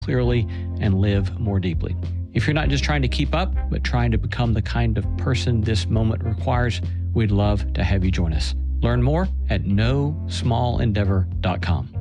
clearly and live more deeply. If you're not just trying to keep up, but trying to become the kind of person this moment requires, we'd love to have you join us. Learn more at NoSmallEndeavor.com.